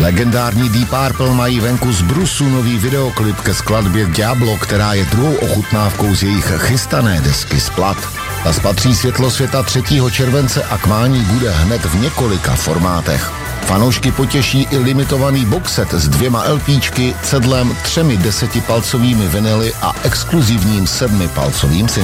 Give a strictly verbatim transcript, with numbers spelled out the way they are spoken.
Legendární Deep Purple mají venku z brusu nový videoklip ke skladbě Diablo, která je druhou ochutnávkou z jejich chystané desky Splat. Ta spatří světlo světa třetího července a k mání bude hned v několika formátech. Fanoušky potěší i limitovaný boxset s dvěma LPčky, cedlem, třemi desetipalcovými vinily a exkluzivním sedmipalcovým singlem.